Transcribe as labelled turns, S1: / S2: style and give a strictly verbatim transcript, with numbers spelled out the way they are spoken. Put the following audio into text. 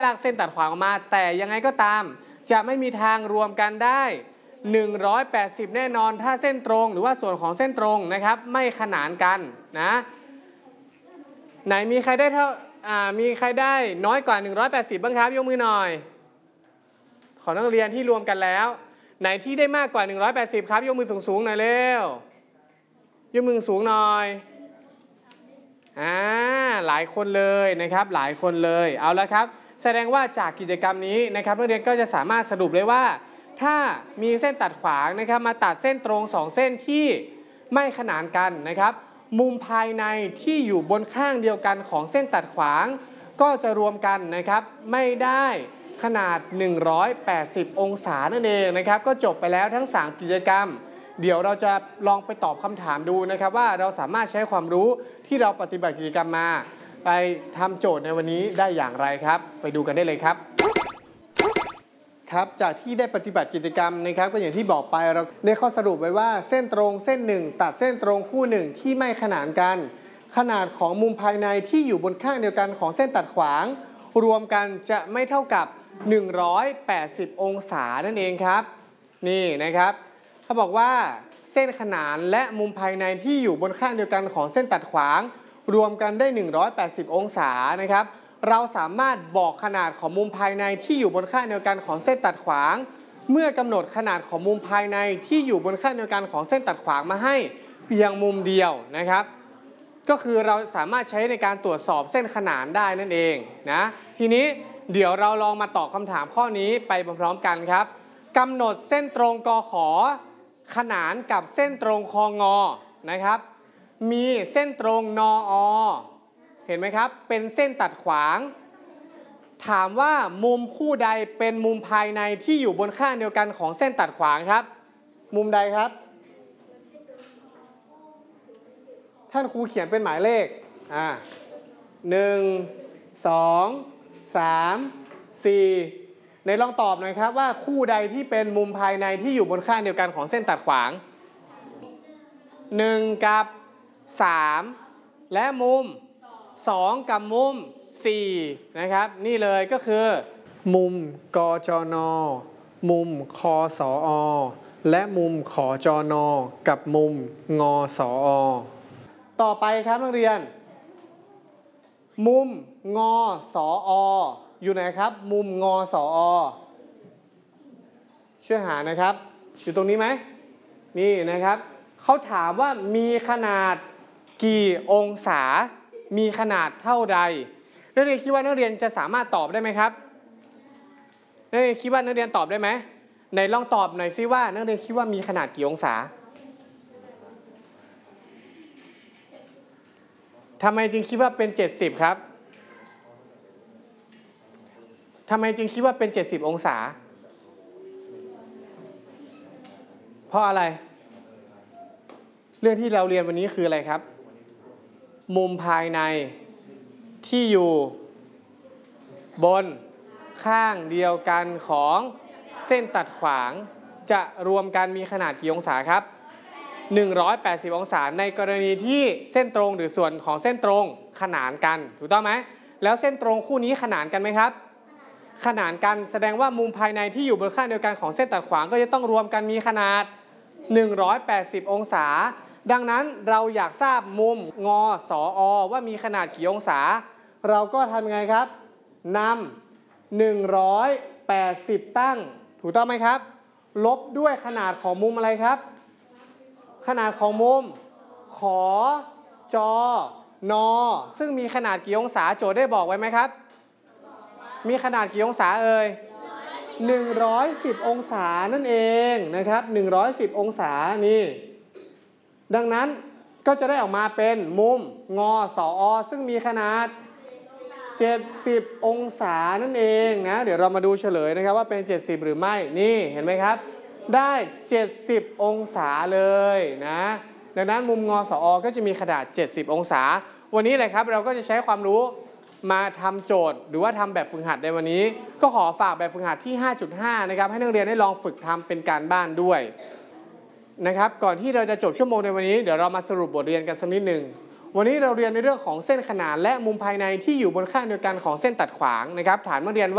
S1: ลากเส้นตัดขวางออกมาแต่ยังไงก็ตามจะไม่มีทางรวมกันได้หนึ่งร้อยแปดสิบแน่นอนถ้าเส้นตรงหรือว่าส่วนของเส้นตรงนะครับไม่ขนานกันนะไหนมีใครได้เท่าอ่ามีใครได้น้อยกว่าหนึ่งร้อยแปดสิบบ้างครับยกมือหน่อยขอนักเรียนที่รวมกันแล้วไหนที่ได้มากกว่าหนึ่งร้อยแปดสิบครับยกมือสูงๆหน่อยเร็วยกมือสูงหน่อยอ่าหลายคนเลยนะครับหลายคนเลยเอาละครับแสดงว่าจากกิจกรรมนี้นะครับนักเรียนก็จะสามารถสรุปได้ว่าถ้ามีเส้นตัดขวางนะครับมาตัดเส้นตรงสองเส้นที่ไม่ขนานกันนะครับมุมภายในที่อยู่บนข้างเดียวกันของเส้นตัดขวางก็จะรวมกันนะครับไม่ได้ขนาดหนึ่งร้อยแปดสิบองศานั่นเองนะครับก็จบไปแล้วทั้งสามกิจกรรมเดี๋ยวเราจะลองไปตอบคำถามดูนะครับว่าเราสามารถใช้ความรู้ที่เราปฏิบัติกิจกรรมมาไปทำโจทย์ในวันนี้ได้อย่างไรครับไปดูกันได้เลยครับครับจากที่ได้ปฏิบัติกิจกรรมนะครับก็อย่างที่บอกไปเราได้ข้อสรุปไว้ว่าเส้นตรงเส้นหนึ่งตัดเส้นตรงคู่หนึ่งที่ไม่ขนานกันขนาดของมุมภายในที่อยู่บนข้างเดียวกันของเส้นตัดขวางรวมกันจะไม่เท่ากับหนึ่งร้อยแปดสิบองศานั่นเองครับนี่นะครับเขาบอกว่าเส้นขนานและมุมภายในที่อยู่บนข้างเดียวกันของเส้นตัดขวางรวมกันได้หนึ่งร้อยแปดสิบองศานะครับเราสามารถบอกขนาดของมุมภายในที่อยู่บนข้างเดียวกันของเส้นตัดขวางเมื่อกำหนดขนาดของมุมภายในที่อยู่บนข้างเดียวกันของเส้นตัดขวางมาให้เพียงมุมเดียวนะครับก็คือเราสามารถใช้ในการตรวจสอบเส้นขนานได้นั่นเองนะทีนี้เดี๋ยวเราลองมาตอบคำถามข้อนี้ไปพร้อมๆกันครับกำหนดเส้นตรงกขขนานกับเส้นตรงคงนะครับมีเส้นตรงนอเห็นไหมครับเป็นเส้นตัดขวางถามว่ามุมคู่ใดเป็นมุมภายในที่อยู่บนข้างเดียวกันของเส้นตัดขวางครับมุมใดครับท่านครูเขียนเป็นหมายเลขอ่าหนึ่งสองสามสี่ในลองตอบหน่อยครับว่าคู่ใดที่เป็นมุมภายในที่อยู่บนข้างเดียวกันของเส้นตัดขวางหนึ่งกับสามและมุมสองกับมุมสี่นะครับนี่เลยก็คือมุมกจนมุมคสอและมุมขจนกับมุมงสอต่อไปครับนักเรียนมุมงสออยู่ไหนครับมุมงสอช่วยหานะครับอยู่ตรงนี้ไหมนี่นะครับเขาถามว่ามีขนาดกี่องศามีขนาดเท่าใดนักเรียนคิดว่านักเรียนจะสามารถตอบได้ไหมครับนักเรียนคิดว่านักเรียนตอบได้ไหมไหนลองตอบหน่อยซิว่านักเรียนคิดว่ามีขนาดกี่องศาทำไมจึงคิดว่าเป็นเจ็ดสิบครับทำไมจึงคิดว่าเป็นเจ็ดสิบองศาเพราะอะไรเรื่องที่เราเรียนวันนี้คืออะไรครับมุมภายในที่อยู่บนข้างเดียวกันของเส้นตัดขวางจะรวมกันมีขนาดกี่องศาครับหนึ่งร้อยแปดสิบองศาในกรณีที่เส้นตรงหรือส่วนของเส้นตรงขนานกันถูกต้องไหมแล้วเส้นตรงคู่นี้ขนานกันไหมครับขนานกันแสดงว่ามุมภายในที่อยู่บนข้างเดียวกันของเส้นตัดขวางก็จะต้องรวมกันมีขนาดหนึ่งร้อยแปดสิบองศาดังนั้นเราอยากทราบมุมงสอว่ามีขนาดกี่องศาเราก็ทำไงครับนำหนึ่งร้อยแปดสิบตั้งถูกต้องไหมครับลบด้วยขนาดของมุมอะไรครับขนาดของมุมขจนซึ่งมีขนาดกี่องศาโจทย์ได้บอกไว้ไหมครับมีขนาดกี่องศาเอ่ยหนึ่งร้อยสิบองศานั่นเองนะครับหนึ่งร้อยสิบองศานี่ดังนั้นก็จะได้ออกมาเป็นมุมงสอซึ่งมีขนาดเจ็ดสิบองศานั่นเองนะเดี๋ยวเรามาดูเฉลยนะครับว่าเป็นเจ็ดสิบหรือไม่นี่เห็นไหมครับได้เจ็ดสิบองศาเลยนะดังนั้นมุมงสอก็จะมีขนาดเจ็ดสิบองศาวันนี้เลยครับเราก็จะใช้ความรู้มาทำโจทย์หรือว่าทำแบบฝึกหัดในวันนี้ก็ขอฝากแบบฝึกหัดที่ ห้าจุดห้า นะครับให้นักเรียนได้ลองฝึกทำเป็นการบ้านด้วยนะครับก่อนที่เราจะจบชั่วโมงในวันนี้เดี๋ยวเรามาสรุปบทเรียนกันสักนิดหนึ่งวันนี้เราเรียนในเรื่องของเส้นขนานและมุมภายในที่อยู่บนข้างเดียวกันของเส้นตัดขวางนะครับฐานมาเรียนว่า